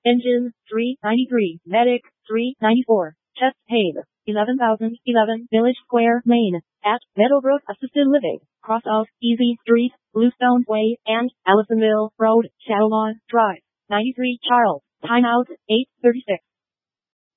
Engine, 393. Medic, 394. Chest paid, 11,011. Village Square, Maine, at Meadowbrook Assisted Living, cross of Easy Street, Bluestone Way, and Allisonville Road, Shadowlawn Drive. 93 Charles, timeout, 8:36.